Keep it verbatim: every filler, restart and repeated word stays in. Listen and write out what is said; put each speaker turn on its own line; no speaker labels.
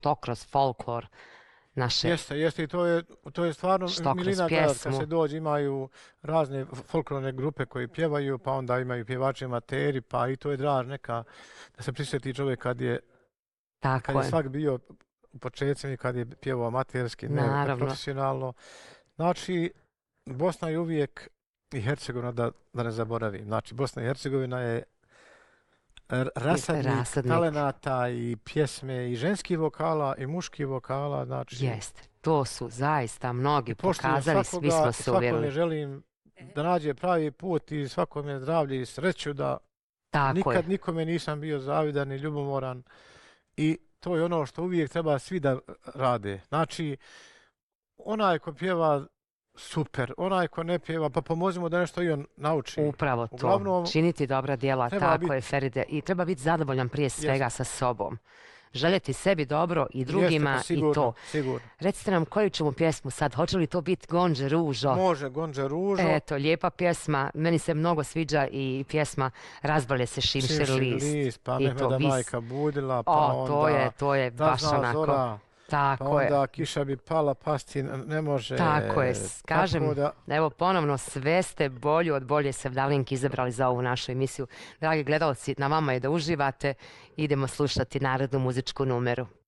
to kroz folklor naše.
Jeste, jeste i to je, to je stvarno
Što kroz
milina gledat kad
pjesmu.
se dođe, imaju razne folklorne grupe koji pjevaju, pa onda imaju pjevače amateri, pa i to je draž neka, da se prisjeti čovjek kad je, kad
Tako
je
je.
svak bio u početcima i kad je pjevao amaterski, ne
Naravno.
profesionalno. Znači, Bosna je uvijek i Hercegovina, da, da ne zaboravim. Znači, Bosna i Hercegovina je r- rasadnik,
Rasadnik.
talenata i pjesme i ženskih vokala i muških vokala. Znači,
Jeste. To su zaista mnogi
poštujem
pokazali,
svakoga
svi smo
i
se
svakome
uvjerili.
želim da nađe pravi put i svakome zdravlje i sreću, da
Tako
nikad
je.
nikome nisam bio zavidan i ljubomoran i to je ono što uvijek treba svi da rade. Znači, onaj ko pjeva, super, onaj ko ne pjeva, pa pomozimo da nešto i on nauči.
Upravo to.
Uglavnom,
Činiti dobra djela,
treba
tako
bit-
je, Feride. I treba biti zadovoljan prije svega sa sobom. Željeti sebi dobro i drugima
jeste, pa
i
sigurno,
to.
sigurno.
Recite nam koju ćemo pjesmu sad, hoće li to biti Gonđe Ružo?
Može Gonđa Ružo,
Eto, lijepa pjesma, meni se mnogo sviđa i pjesma Razbalje se šimšir
Šimšir
list.
list, pa
i to
Mehmeda
vis-
majka budila, pa
O,
onda
to je, to je
da
baš
zna
onako.
zora, pa
Tako je.
onda kiša bi pala, pasti ne može.
Tako je, s- kažem,
Tako da,
evo ponovno sve ste bolju od bolje Sevdalinki izabrali za ovu našu emisiju. Dragi gledalci, na vama je da uživate, idemo slušati narodnu muzičku numeru.